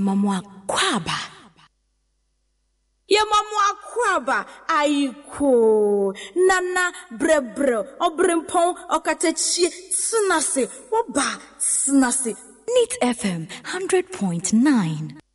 Mamwa kwaba. Ye mamwa kwaba aiko nana brebre obrimpon okatechi tsunase woba tsunase. Neat FM 100.9